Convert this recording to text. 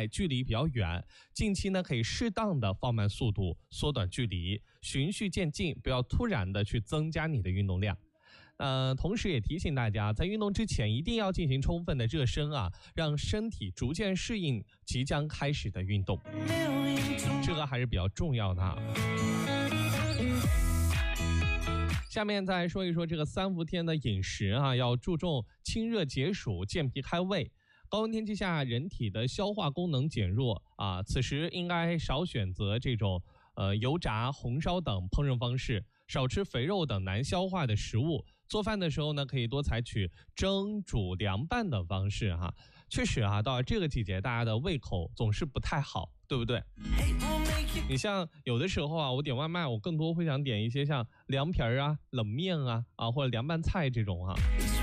外，距离比较远，近期呢可以适当的放慢速度，缩短距离，循序渐进，不要突然的去增加你的运动量。同时也提醒大家，在运动之前一定要进行充分的热身啊，让身体逐渐适应即将开始的运动，这个还是比较重要的啊。下面再说一说这个3伏天的饮食啊，要注重清热解暑、健脾开胃。高温天气下，人体的消化功能减弱啊，此时应该少选择这种油炸、红烧等烹饪方式，少吃肥肉等难消化的食物。做饭的时候呢，可以多采取蒸、煮、凉拌的方式哈。确实啊，到了这个季节，大家的胃口总是不太好，对不对？你像有的时候啊，我点外卖，我更多会想点一些像凉皮儿啊、冷面啊或者凉拌菜这种啊。